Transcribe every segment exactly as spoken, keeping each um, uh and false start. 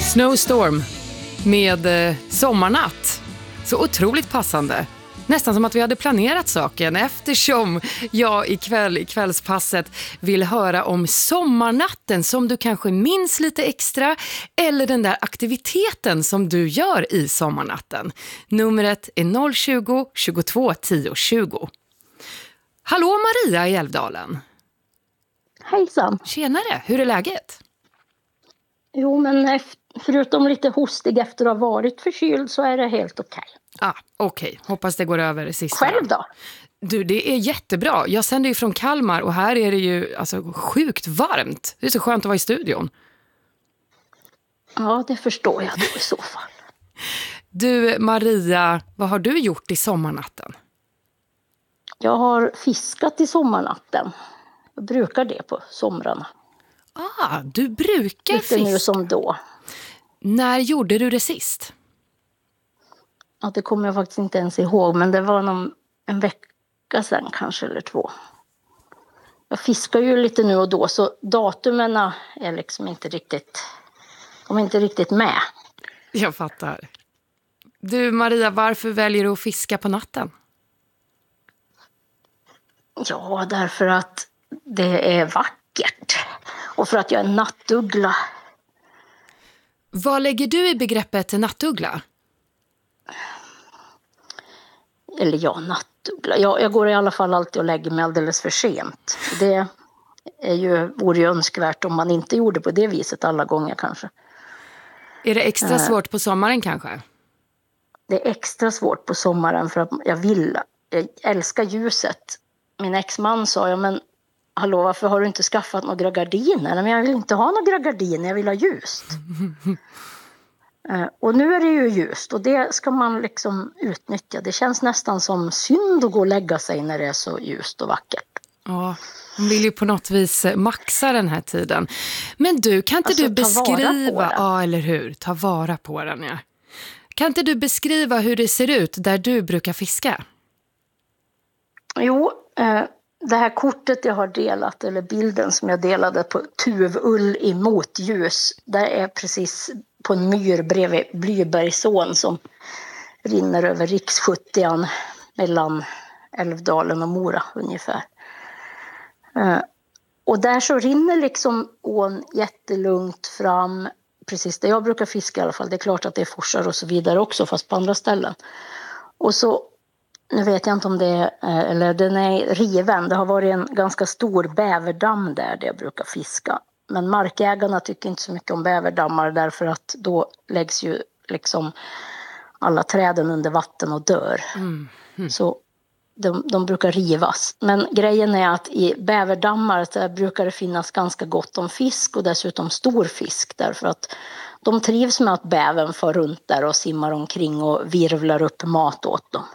Snowstorm med eh, sommarnatt. Så otroligt passande. Nästan som att vi hade planerat saken, eftersom jag ikväll i kvällspasset vill höra om sommarnatten som du kanske minns lite extra, eller den där aktiviteten som du gör i sommarnatten. Numret är noll tjugo, tjugotvå, tio, tjugo. Hallå Maria i Älvdalen. Hejsan. Tjenare, hur är läget? Jo, men förutom lite hostig efter att ha varit förkyld så är det helt okej. Ah, okej. Okay. Hoppas det går över sist. Själv då? Du, det är jättebra. Jag sänder ju från Kalmar och här är det ju alltså sjukt varmt. Det är så skönt att vara i studion. Ja, det förstår jag då i så fall. Du, Maria, vad har du gjort i sommarnatten? Jag har fiskat i sommarnatten. Jag brukar det på somrarna. Ah, du brukar Lite fiska. nu som då. När gjorde du det sist? Ja, det kommer jag faktiskt inte ens ihåg, men det var någon, en vecka sedan kanske, eller två. Jag fiskar ju lite nu och då, så datumen är liksom inte riktigt, de är inte riktigt med. Jag fattar. Du Maria, varför väljer du att fiska på natten? Ja, därför att det är vackert. Och för att jag är nattuggla. Vad lägger du i begreppet nattuggla? Eller ja, nattuggla. Jag, jag går i alla fall alltid och lägger mig alldeles för sent. Det är ju, vore ju önskvärt om man inte gjorde på det viset alla gånger kanske. Är det extra uh, svårt på sommaren kanske? Det är extra svårt på sommaren för att jag vill, jag älskar ljuset. Min exman sa, ja men hallå, varför har du inte skaffat några gardiner? Men jag vill inte ha några gardiner, jag vill ha ljust. uh, och nu är det ju ljust och det ska man liksom utnyttja. Det känns nästan som synd att gå och lägga sig när det är så ljust och vackert. Ja, man vill ju på något vis maxa den här tiden. Men du, kan inte alltså, du beskriva... Ja, eller hur? Ta vara på den, ja. Kan inte du beskriva hur det ser ut där du brukar fiska? Jo, eh, det här kortet jag har delat, eller bilden som jag delade på Tuvull i motljus, där är precis på en myr bredvid Blybergsån som rinner över riks sjuttio mellan Älvdalen och Mora ungefär. Eh, och där så rinner liksom ån jättelugnt fram, precis där jag brukar fiska i alla fall. Det är klart att det är forsar och så vidare också, fast på andra ställen. Och så, nu vet jag inte om det är, eller den är riven. Det har varit en ganska stor bäverdamm där, där jag brukar fiska. Men markägarna tycker inte så mycket om bäverdammar därför att då läggs ju liksom alla träden under vatten och dör. Mm. Mm. Så de, de brukar rivas. Men grejen är att i bäverdammar så brukar det finnas ganska gott om fisk och dessutom stor fisk. Därför att de trivs med att bävern far runt där och simmar omkring och virvlar upp mat åt dem.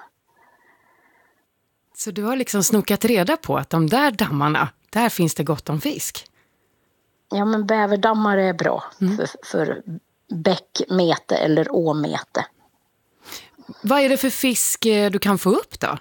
Så du har liksom snokat reda på att de där dammarna, där finns det gott om fisk? Ja, men bäverdammar är bra mm. för, för bäckmete eller åmete. Vad är det för fisk du kan få upp då?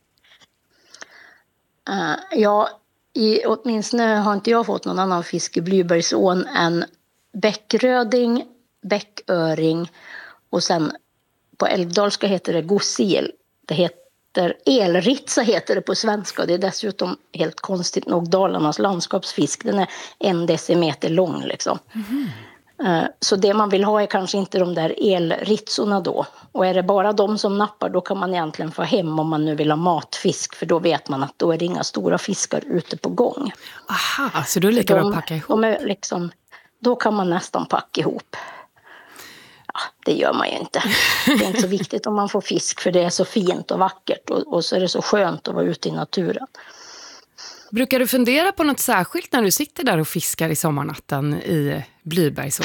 Uh, ja, i, åtminstone har inte jag fått någon annan fisk i Blybergsån än bäckröding, bäcköring och sen på älvdalska heter det gossil. Det heter elritsa heter det på svenska. Det är dessutom helt konstigt nog Dalarnas landskapsfisk. Den är en decimeter lång liksom. Mm. Så det man vill ha är kanske inte de där elritsorna då. Och är det bara de som nappar, då kan man egentligen få hem om man nu vill ha matfisk. För då vet man att då är det inga stora fiskar ute på gång. Aha, så då är det lika bra att packa ihop. De är liksom, då kan man nästan packa ihop. Ja, det gör man ju inte. Det är inte så viktigt om man får fisk, för det är så fint och vackert. Och, och så är det så skönt att vara ute i naturen. Brukar du fundera på något särskilt när du sitter där och fiskar i sommarnatten i Blybergsån?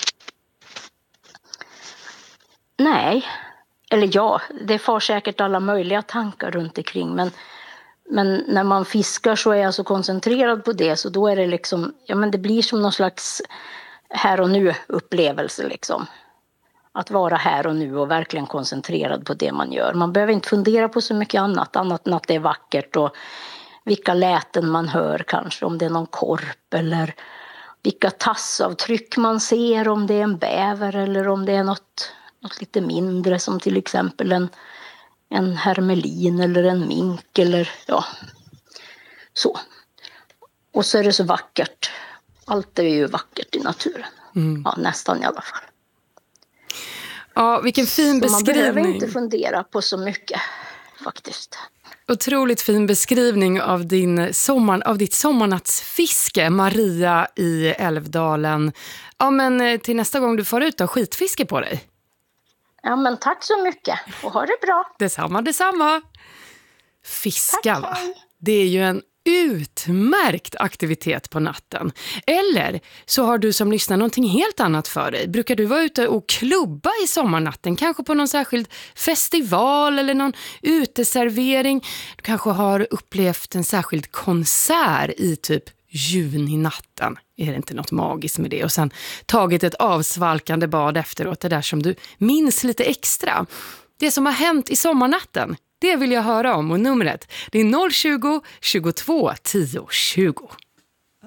Nej, eller ja, det far säkert alla möjliga tankar runt omkring. Men, men när man fiskar så är jag så koncentrerad på det, så då är det liksom, ja men det blir som någon slags här och nu upplevelse liksom. Att vara här och nu och verkligen koncentrerad på det man gör. Man behöver inte fundera på så mycket annat, annat än att det är vackert och vilka läten man hör kanske, om det är någon korp eller vilka tassavtryck man ser, om det är en bäver eller om det är något, något lite mindre som till exempel en, en hermelin eller en mink eller ja, så. Och så är det så vackert. Allt är ju vackert i naturen. Mm. Ja, nästan i alla fall. Ja, vilken fin så beskrivning. Man behöver inte fundera på så mycket faktiskt. Otroligt fin beskrivning av, din sommar, av ditt sommarnattsfiske, Maria i Älvdalen. Ja, men till nästa gång du får ut, då, skitfiske på dig. Ja, men tack så mycket och ha det bra. Detsamma, detsamma. Fiska, tack, va? Det är ju en utmärkt aktivitet på natten. Eller så har du som lyssnar någonting helt annat för dig. Brukar du vara ute och klubba i sommarnatten? Kanske på någon särskild festival eller någon uteservering. Du kanske har upplevt en särskild konsert i typ juninatten. Är det inte något magiskt med det? Och sen tagit ett avsvalkande bad efteråt. Det där som du minns lite extra. Det som har hänt i sommarnatten. Det vill jag höra om, och numret det är noll tjugo, tjugotvå, tio, tjugo.